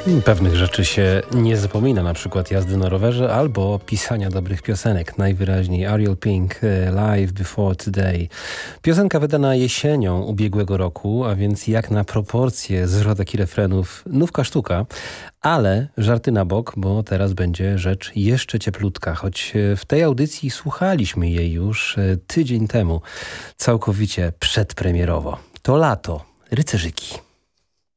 Pewnych rzeczy się nie zapomina, na przykład jazdy na rowerze albo pisania dobrych piosenek. Najwyraźniej Ariel Pink, Live Before Today. Piosenka wydana jesienią ubiegłego roku, a więc jak na proporcje zwrotek i refrenów nówka sztuka. Ale żarty na bok, bo teraz będzie rzecz jeszcze cieplutka, choć w tej audycji słuchaliśmy jej już tydzień temu, całkowicie przedpremierowo. To lato, rycerzyki.